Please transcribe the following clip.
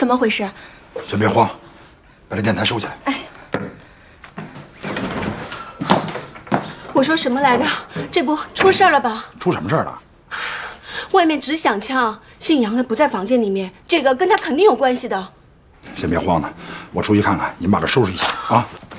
怎么回事？ 先别慌，把这电台收起来。 哎，我说什么来着？这不出事了吧？ 出什么事儿了？ 外面直响枪，姓杨的不在房间里面，这个跟他肯定有关系的。 先别慌呢，我出去看看，你们把这收拾一下啊。